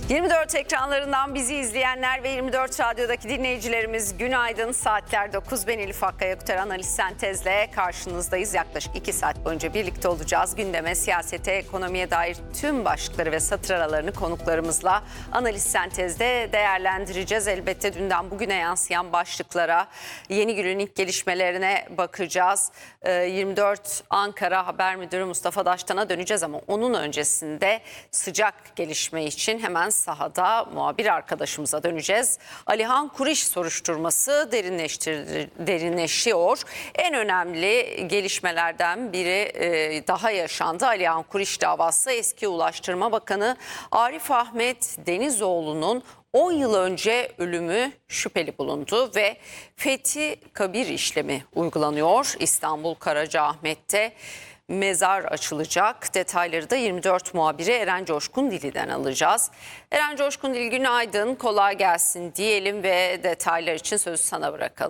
24 ekranlarından bizi izleyenler ve 24 Radyo'daki dinleyicilerimiz günaydın. Saatler 9. Ben Elif Akkaya Kuter Analiz Sentez'le karşınızdayız. Yaklaşık 2 saat boyunca birlikte olacağız. Gündeme, siyasete, ekonomiye dair tüm başlıkları ve satır aralarını konuklarımızla Analiz Sentez'de değerlendireceğiz. Elbette dünden bugüne yansıyan başlıklara, yeni günün ilk gelişmelerine bakacağız. 24 Ankara Haber Müdürü Mustafa Daştan'a döneceğiz ama onun öncesinde sıcak gelişme için hemen sahada muhabir arkadaşımıza döneceğiz. Alihan Kuriş soruşturması derinleşiyor. En önemli gelişmelerden biri daha yaşandı. Alihan Kuriş davası. Eski Ulaştırma Bakanı Arif Ahmet Denizoğlu'nun 10 yıl önce ölümü şüpheli bulundu ve fethi kabir işlemi uygulanıyor. İstanbul Karacaahmet'te mezar açılacak. Detayları da 24 muhabiri Eren Coşkun Dili'den alacağız. Eren Coşkun Dili, günaydın, kolay gelsin diyelim ve detaylar için sözü sana bırakalım.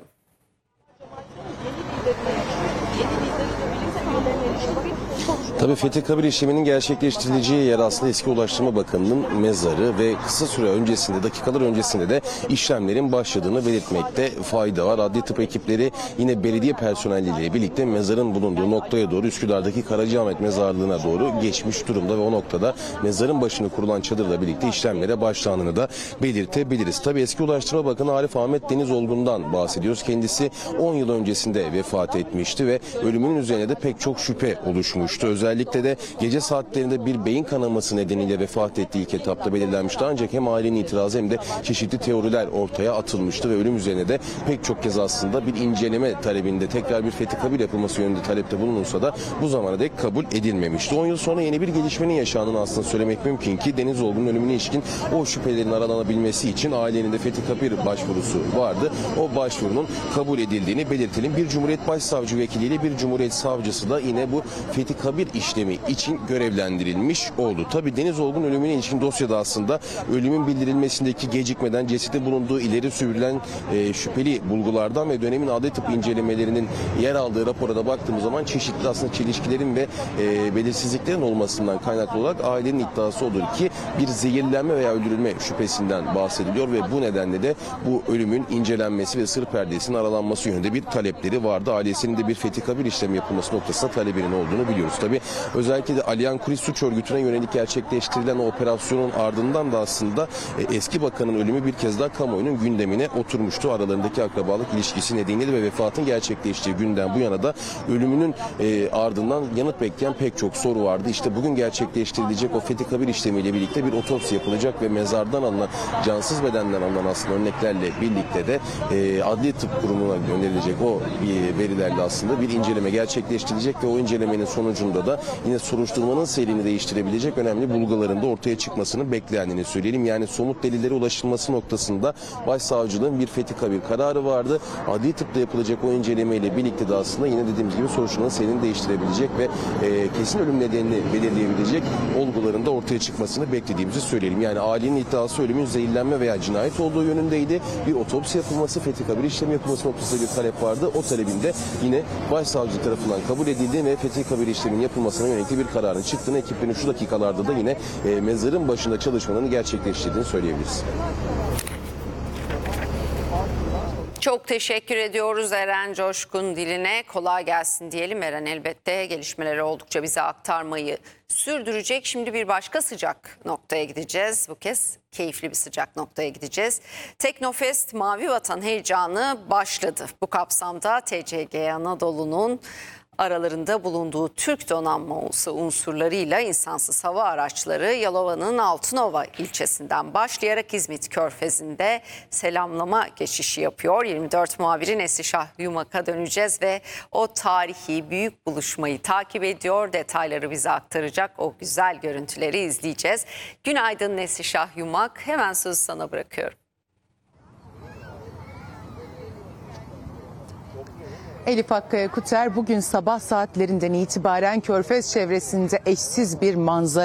Tabii fethi kabir işleminin gerçekleştirileceği yer aslında eski Ulaştırma Bakanı'nın mezarı ve kısa süre öncesinde, dakikalar öncesinde de işlemlerin başladığını belirtmekte fayda var. Adli tıp ekipleri yine belediye personelleriyle birlikte mezarın bulunduğu noktaya doğru, Üsküdar'daki Karacaahmet Mezarlığı'na doğru geçmiş durumda ve o noktada mezarın başını kurulan çadırla birlikte işlemlere başlandığını da belirtebiliriz. Tabii eski Ulaştırma Bakanı Arif Ahmet Denizoğlu'ndan bahsediyoruz. Kendisi 10 yıl öncesinde vefat etmişti ve ölümünün üzerine de pek çok şüphe oluşmuştu. Özellikle de gece saatlerinde bir beyin kanaması nedeniyle vefat ettiği ilk etapta belirlenmişti. Ancak hem ailenin itirazı hem de çeşitli teoriler ortaya atılmıştı ve ölüm üzerine de pek çok kez aslında bir inceleme talebinde, tekrar bir fethi kabir yapılması yönünde talepte bulunursa da bu zamana dek kabul edilmemişti. 10 yıl sonra yeni bir gelişmenin yaşandığını aslında söylemek mümkün ki Denizoğlu'nun ölümüne ilişkin o şüphelerin aralanabilmesi için ailenin de fethi kabir başvurusu vardı. O başvurunun kabul edildiğini belirtelim. Bir Cumhuriyet Başsavcı vekiliyle bir Cumhuriyet Savcısı da yine bu fethi kabir işlemi için görevlendirilmiş oldu. Tabii Denizoğlu'nun ölümüne ilişkin dosyada aslında ölümün bildirilmesindeki gecikmeden cesedin bulunduğu ileri sürülen şüpheli bulgulardan ve dönemin adli tıp incelemelerinin yer aldığı rapora da baktığımız zaman çeşitli aslında çelişkilerin ve belirsizliklerin olmasından kaynaklı olarak ailenin iddiası odur ki bir zehirlenme veya öldürülme şüphesinden bahsediliyor ve bu nedenle de bu ölümün incelenmesi ve sır perdesinin aralanması yönünde bir talepleri vardı. Ailesinin de bir fethi kabir işlemi yapılması noktasında talebinin olduğunu biliyoruz. Tabii özellikle de Alihan Kuriş suç örgütüne yönelik gerçekleştirilen o operasyonun ardından da aslında eski bakanın ölümü bir kez daha kamuoyunun gündemine oturmuştu. Aralarındaki akrabalık ilişkisi nedeniyle ve vefatın gerçekleştiği günden bu yana da ölümünün ardından yanıt bekleyen pek çok soru vardı. İşte bugün gerçekleştirilecek o fethi kabir işlemiyle birlikte bir otopsi yapılacak ve mezardan alınan, cansız bedenden alınan aslında örneklerle birlikte de adli tıp kurumuna gönderilecek o verilerle aslında bir inceleme gerçekleştirilecek ve o incelemenin sonucunda da yine soruşturmanın seyrini değiştirebilecek önemli bulguların da ortaya çıkmasını beklendiğini söyleyelim. Yani somut delillere ulaşılması noktasında Başsavcılığın bir fethi kabir kararı vardı. Adli tıpta yapılacak o incelemeyle birlikte de aslında yine dediğimiz gibi soruşturmanın seyrini değiştirebilecek ve kesin ölüm nedenini belirleyebilecek olguların da ortaya çıkmasını beklediğimizi söyleyelim. Yani ailenin iddiası ölümün zehirlenme veya cinayet olduğu yönündeydi. Bir otopsi yapılması, fethi kabir işlemi yapılması noktasında bir talep vardı. O talebin de yine Başsavcılık tarafından kabul edildi ve fethi kabir işleminin yapılmasına yönelik bir kararın çıktığını, ekiplerin şu dakikalarda da yine mezarın başında çalışmalarını gerçekleştirdiğini söyleyebiliriz. Çok teşekkür ediyoruz Eren Coşkun Diline. Kolay gelsin diyelim. Eren elbette gelişmeleri oldukça bize aktarmayı sürdürecek. Şimdi bir başka sıcak noktaya gideceğiz. Bu kez keyifli bir sıcak noktaya gideceğiz. Teknofest Mavi Vatan heyecanı başladı. Bu kapsamda TCG Anadolu'nun aralarında bulunduğu Türk donanması unsurlarıyla insansız hava araçları Yalova'nın Altınova ilçesinden başlayarak İzmit Körfezi'nde selamlama geçişi yapıyor. 24 muhabiri Neslişah Yumak'a döneceğiz ve o tarihi büyük buluşmayı takip ediyor. Detayları bize aktaracak, o güzel görüntüleri izleyeceğiz. Günaydın Neslişah Yumak, hemen sözü sana bırakıyorum. Elif Akkaya Kuter, bugün sabah saatlerinden itibaren Körfez çevresinde eşsiz bir manzara